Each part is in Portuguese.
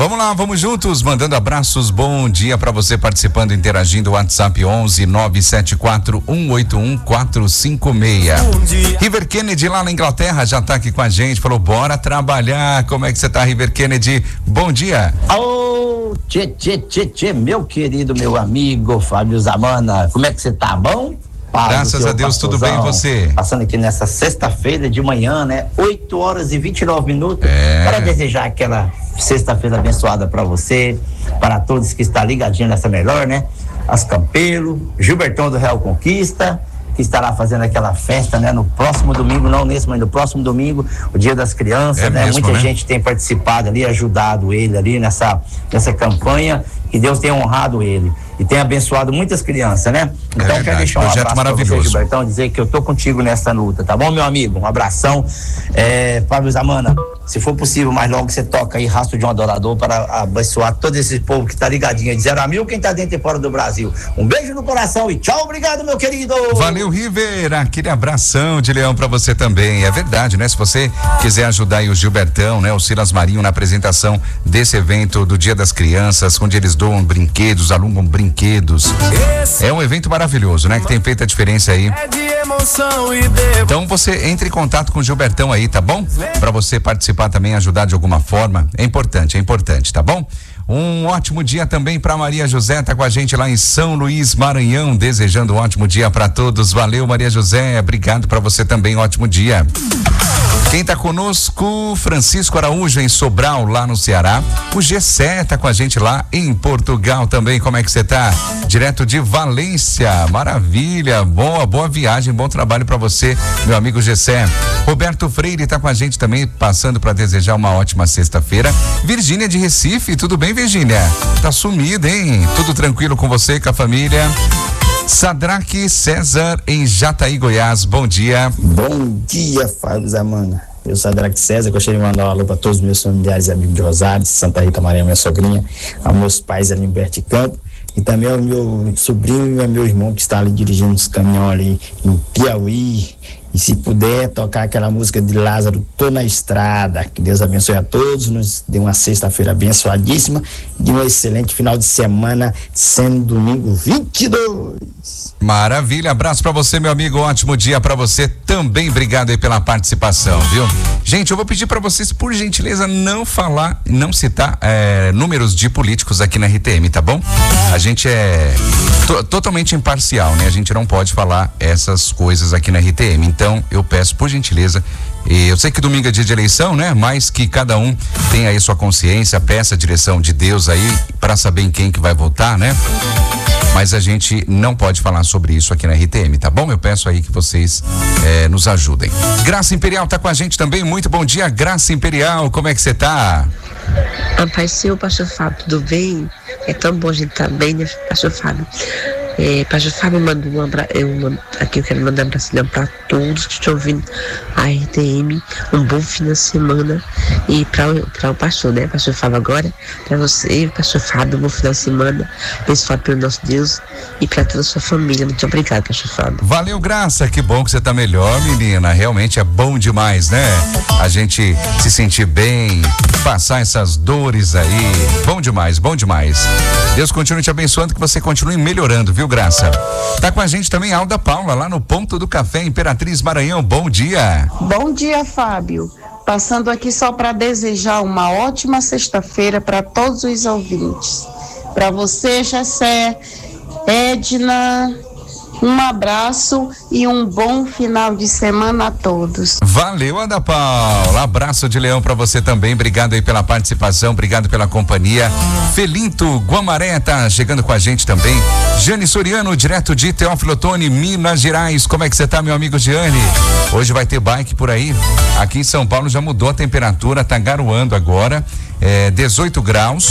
Vamos lá, vamos juntos, mandando abraços, bom dia pra você participando, interagindo, WhatsApp 11 974 181 456. River Kennedy lá na Inglaterra já tá aqui com a gente, falou, bora trabalhar. Como é que você tá, River Kennedy? Bom dia. Ô, tchê, meu querido, meu amigo Fábio Zamana, como é que você tá? Bom? Graças a Deus, tudo bem, e você? Passando aqui nessa sexta-feira de manhã, né? 8h29, para desejar aquela sexta-feira abençoada para você, para todos que estão ligadinhos nessa melhor, né? As Campelo, Gilbertão do Real Conquista, que estará fazendo aquela festa, né? No próximo domingo, não nesse, mas no próximo domingo, o Dia das Crianças, né? Mesmo, muita né? gente tem participado ali, ajudado ele ali nessa campanha, que Deus tenha honrado ele e tem abençoado muitas crianças, né? Então quero deixar um abraço para você, Gilbertão, dizer que eu tô contigo nessa luta, tá bom, meu amigo? Um abração. Fábio Zamana, se for possível, mais logo você toca aí Rastro de um Adorador para abençoar todo esse povo que tá ligadinho de 0 a 1000, quem tá dentro e fora do Brasil. Um beijo no coração e tchau, obrigado, meu querido. Valeu, River, aquele abração de leão pra você também, é verdade, né? Se você quiser ajudar aí o Gilbertão, né? O Silas Marinho na apresentação desse evento do Dia das Crianças, onde eles doam brinquedos, alugam brinquedos. É um evento maravilhoso, né? Que tem feito a diferença aí. Então você entre em contato com o Gilbertão aí, tá bom? Pra você participar também, ajudar de alguma forma, é importante, tá bom? Um ótimo dia também para Maria José, tá com a gente lá em São Luís, Maranhão, desejando um ótimo dia para todos. Valeu, Maria José, obrigado para você também, ótimo dia. Quem tá conosco, Francisco Araújo em Sobral, lá no Ceará. O Gessé tá com a gente lá em Portugal também. Como é que você tá? Direto de Valência, maravilha, boa viagem, bom trabalho para você, meu amigo Gessé. Roberto Freire tá com a gente também, passando para desejar uma ótima sexta-feira. Virgínia de Recife, tudo bem, Virgínia? Tá sumida, hein? Tudo tranquilo com você, com a família? Sadraque César em Jataí, Goiás, bom dia. Bom dia, Fábio Zamana. Eu sou Sadraque César, gostaria de mandar um alô para todos os meus familiares e amigos de Rosário, de Santa Rita, Maranhão, minha sogrinha, aos meus pais ali em Berti Campo, e também ao meu sobrinho e ao meu irmão que está ali dirigindo os caminhões ali em Piauí. E se puder tocar aquela música de Lázaro, Tô na Estrada. Que Deus abençoe a todos, nos dê uma sexta-feira abençoadíssima e um excelente final de semana, sendo domingo 22. Maravilha, abraço pra você, meu amigo, ótimo dia pra você também, obrigado aí pela participação, viu? Gente, eu vou pedir pra vocês, por gentileza, não citar números de políticos aqui na RTM, tá bom? A gente é totalmente imparcial, né? A gente não pode falar essas coisas aqui na RTM, então eu peço, por gentileza, eu sei que domingo é dia de eleição, né? Mas que cada um tenha aí sua consciência, peça a direção de Deus aí pra saber em quem que vai votar, né? Mas a gente não pode falar sobre isso aqui na RTM, tá bom? Eu peço aí que vocês nos ajudem. Graça Imperial tá com a gente também, muito bom dia, Graça Imperial, como é que você tá? Pai seu, pastor Fábio, tudo bem? É tão bom a gente tá bem, né, pastor Fábio? Pastor Fábio, eu quero mandar um abraço para todos que estão ouvindo a RTM, um bom fim de semana, e para o pastor, né, pastor Fábio, agora, para você, pastor Fábio, um bom final de semana, abençoado pelo nosso Deus, e para toda a sua família. Muito obrigado, pastor Fábio. Valeu, Graça, que bom que você tá melhor, menina, realmente é bom demais, né? A gente se sentir bem, passar essas dores aí, bom demais. Deus continue te abençoando, que você continue melhorando, viu, Graça? Tá com a gente também a Alda Paula, lá no Ponto do Café, Imperatriz, Maranhão, bom dia. Bom dia, Fábio. Passando aqui só para desejar uma ótima sexta-feira para todos os ouvintes. Para você, Gessé, Edna, um abraço e um bom final de semana a todos. Valeu, Ada Paula, abraço de leão pra você também, obrigado aí pela participação, obrigado pela companhia. Felinto Guamaré tá chegando com a gente também. Giane Soriano, direto de Teófilo Otoni, Minas Gerais, como é que você tá, meu amigo Giane? Hoje vai ter bike por aí, aqui em São Paulo já mudou a temperatura, tá garoando agora, 18 graus.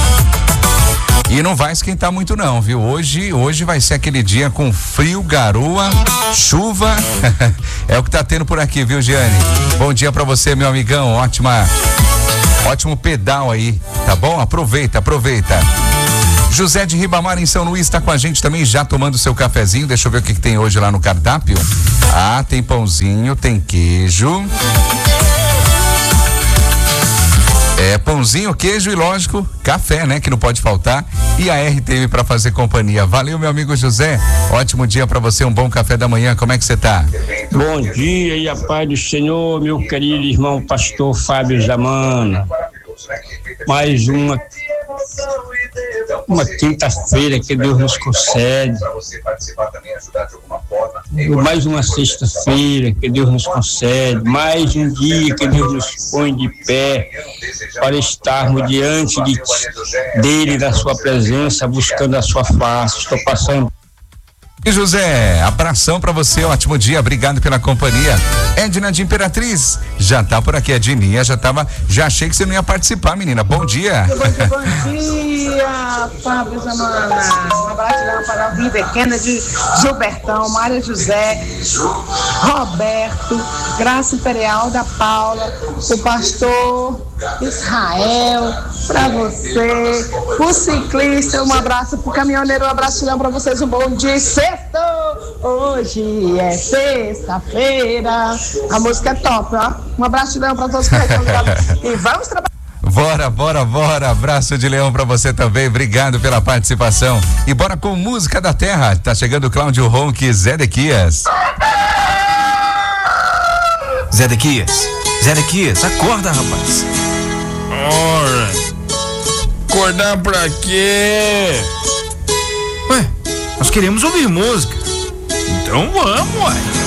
E não vai esquentar muito não, viu? Hoje vai ser aquele dia com frio, garoa, chuva. É o que tá tendo por aqui, viu, Giane? Bom dia pra você, meu amigão. Ótimo pedal aí, tá bom? Aproveita. José de Ribamar em São Luís tá com a gente também, já tomando seu cafezinho. Deixa eu ver o que tem hoje lá no cardápio. Ah, tem pãozinho, tem queijo. Pãozinho, queijo e, lógico, café, né? Que não pode faltar. E a RTV para fazer companhia. Valeu, meu amigo José. Ótimo dia para você, um bom café da manhã. Como é que você tá? Bom dia e a paz do Senhor, meu querido irmão pastor Fábio Zamana. Mais uma quinta-feira que Deus nos concede. Mais uma sexta-feira que Deus nos concede. Mais um dia que Deus nos põe de pé para estarmos diante dele, da sua presença, buscando a sua face. Estou passando. E José, abração pra você, ótimo dia, obrigado pela companhia. Edna de Imperatriz, já tá por aqui, Edninha, já achei que você não ia participar, menina, bom dia. Bom dia, Fábio Zamana, um abraço para o Viver Kennedy, Gilbertão, Mária José, Roberto, Graça Imperial da Paula, o pastor Israel, pra você, o ciclista, um abraço pro caminhoneiro, um abraço para vocês, um bom dia. Hoje é sexta-feira. A música é top, ó. Um abraço de leão pra todos que estão e vamos trabalhar. Bora. Abraço de leão pra você também. Obrigado pela participação. E bora com música da terra. Tá chegando o Cláudio Ronque, Zé Dequias. Zé Dequias, acorda, rapaz. Ora, acordar pra quê? Ué, nós queremos ouvir música. Então vamos, ué.